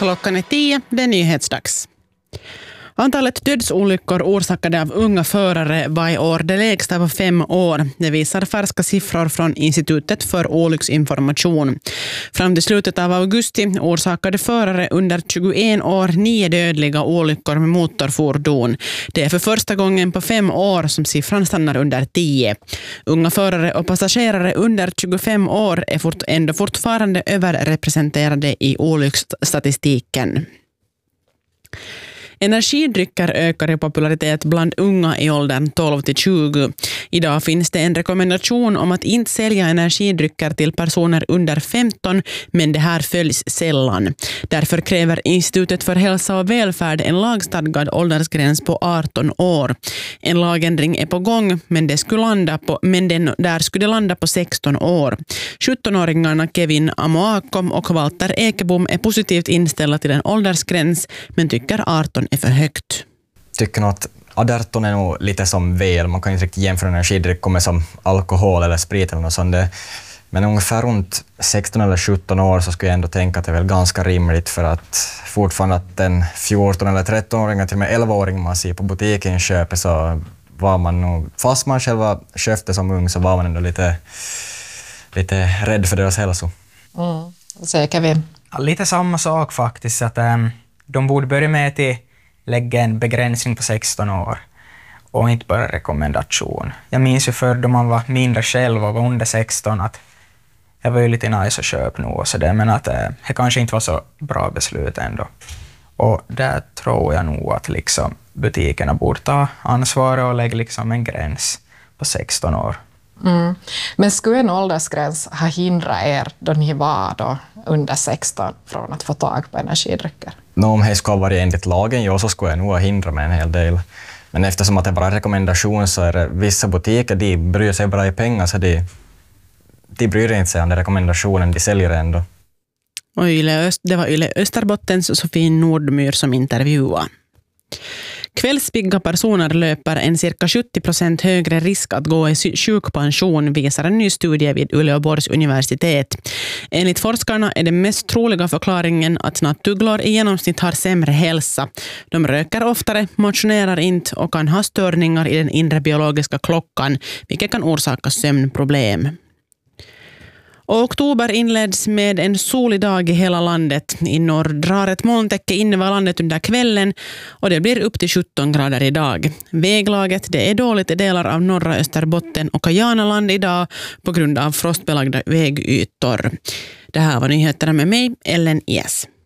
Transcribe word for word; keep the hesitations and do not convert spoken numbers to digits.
Klockan är tio, det är nyhetsdags. Antalet dödsolyckor orsakade av unga förare var i år det lägsta på fem år. Det visar färska siffror från Institutet för olycksinformation. Fram till slutet av augusti orsakade förare under tjugoett år nio dödliga olyckor med motorfordon. Det är för första gången på fem år som siffran stannar under tio. Unga förare och passagerare under tjugofem år är fort, ändå fortfarande överrepresenterade i olycksstatistiken. Energidrycker ökar i popularitet bland unga i åldern tolv till tjugo. Idag finns det en rekommendation om att inte sälja energidrycker till personer under femton, men det här följs sällan. Därför kräver Institutet för hälsa och välfärd en lagstadgad åldersgräns på arton år. En lagändring är på gång, men det skulle landa på, men den där skulle landa på sexton år. sjuttonåringarna Kevin Amoako och Walter Ekebom är positivt inställda till en åldersgräns, men tycker arton är för högt. Tycker nog att arton är nog lite som väl. Man kan inte riktigt jämföra energidryck med som alkohol eller sprit eller något sånt. Men ungefär runt sexton eller sjutton år så skulle jag ändå tänka att det är väl ganska rimligt, för att fortfarande att en fjorton eller tretton-åring till och med elva-åring man ser på butiken köper, så var man nog, fast man själva köpte som ung, så var man ändå lite, lite rädd för deras hälsa. Mm. Så Kevin? Ja, lite samma sak faktiskt, att um, de borde börja med till lägga en begränsning på sexton år och inte bara rekommendation. Jag minns ju för då man var mindre själv och var under sexton att jag var ju lite nice att köpa nu och så där, men att eh, det kanske inte var så bra beslut ändå. Och där tror jag nog att liksom butikerna borde ta ansvar och lägga liksom en gräns på sexton år. Mm. Men skulle en åldersgräns ha hindrat er då ni var då under sexton från att få tag på energidrycker? No, om det skulle ha varit enligt lagen, ja, så skulle jag nog ha hindrat mig en hel del. Men eftersom att det bara är rekommendation, så är det vissa butiker, de bryr sig bara i pengar, så de, de bryr inte sig om den rekommendationen, de säljer ändå. Och Yle, det var Yle Österbottens Sofie Nordmyr som intervjuade. Kvällspigga personer löper en cirka sjuttio procent högre risk att gå i sjukpension, visar en ny studie vid Uleåborgs universitet. Enligt forskarna är den mest troliga förklaringen att nattugglor i genomsnitt har sämre hälsa. De röker oftare, motionerar inte och kan ha störningar i den inre biologiska klockan, vilket kan orsaka sömnproblem. Och oktober inleds med en solig dag i hela landet. I norr drar ett molntäcke in över landet under kvällen och det blir upp till sjutton grader idag. Väglaget det är dåligt i delar av norra Österbotten och Kajanaland idag på grund av frostbelagda vägytor. Det här var nyheterna med mig, Ellen Ies.